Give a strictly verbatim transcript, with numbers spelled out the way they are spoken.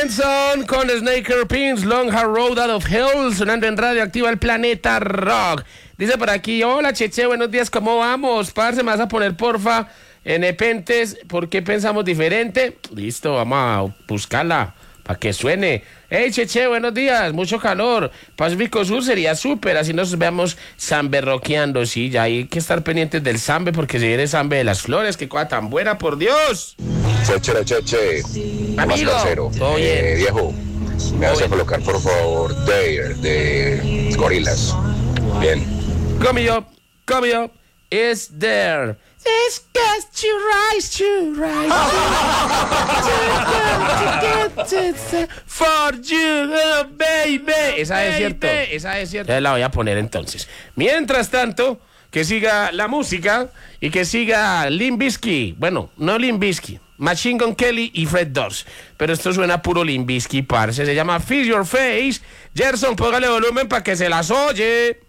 Benson con Snaker Pins, Long Hard Road Out of Hell, sonando en Radio Activa El Planeta Rock. Dice por aquí, hola Cheche, buenos días, ¿cómo vamos? Parce, me vas a poner porfa en Nepentes, ¿por qué pensamos diferente? Listo, vamos a buscarla para que suene. Hey Cheche, buenos días, mucho calor. Pacífico Sur sería súper, así nos veamos samberroqueando. Sí, ya hay que estar pendientes del sambe porque se viene sambe de las flores. Qué cosa tan buena, por Dios. Cheche, cheche. Amigo, todo bien. Eh, viejo, me vas a colocar por favor Dare de Gorillaz. Bien. Coming up, coming up, is there. It's got you right, you right. For you, oh, baby. Esa es cierto. Esa es cierto. Ya la voy a poner entonces. Mientras tanto, que siga la música y que siga Limp Bizkit. Bueno, no Limp Bizkit. Machine Gun Kelly y Fred Durst. Pero esto suena puro Limp Bizkit, parce. Se llama Feel Your Face. Gerson, póngale volumen para que se las oye.